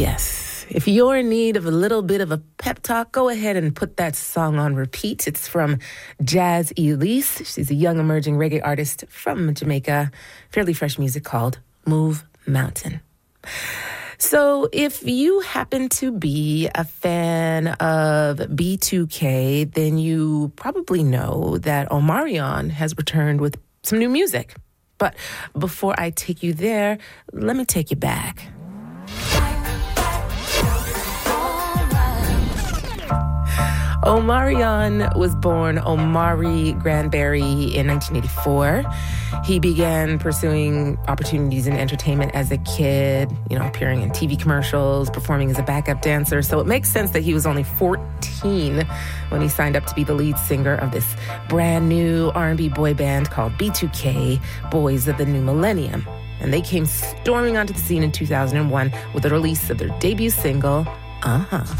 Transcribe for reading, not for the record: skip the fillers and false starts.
Yes. If you're in need of a little bit of a pep talk, go ahead and put that song on repeat. It's from Jazz Elise. She's a young emerging reggae artist from Jamaica. Fairly fresh music called Move Mountain. So if you happen to be a fan of B2K, then you probably know that Omarion has returned with some new music. But before I take you there, let me take you back. Omarion was born Omari Granberry in 1984. He began pursuing opportunities in entertainment as a kid, appearing in TV commercials, performing as a backup dancer. So it makes sense that he was only 14 when he signed up to be the lead singer of this brand new R&B boy band called B2K, Boys of the New Millennium. And they came storming onto the scene in 2001 with the release of their debut single, Uh-huh.